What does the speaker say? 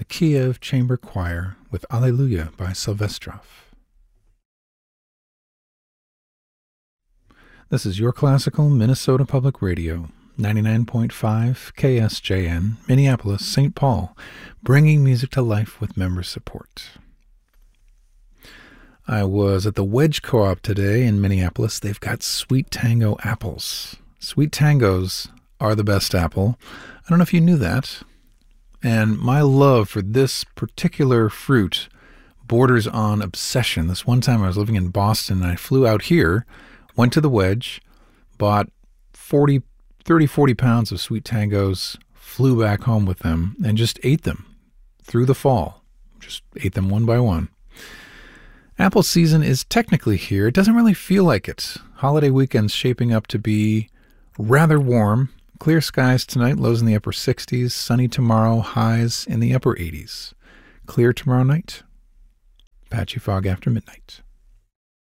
the Kiev Chamber Choir with Alleluia by Silvestrov. This is Your Classical Minnesota Public Radio, 99.5 KSJN, Minneapolis, St. Paul, bringing music to life with member support. I was at the Wedge Co-op today in Minneapolis. They've got Sweet Tango apples. Sweet Tangos are the best apple. I don't know if you knew that. And my love for this particular fruit borders on obsession. This one time I was living in Boston and I flew out here, went to the Wedge, bought 40 pounds of Sweet Tangos, flew back home with them, and just ate them through the fall. Just ate them one by one. Apple season is technically here. It doesn't really feel like it. Holiday weekend's shaping up to be rather warm. Clear skies tonight, lows in the upper 60s. Sunny tomorrow, highs in the upper 80s. Clear tomorrow night. Patchy fog after midnight.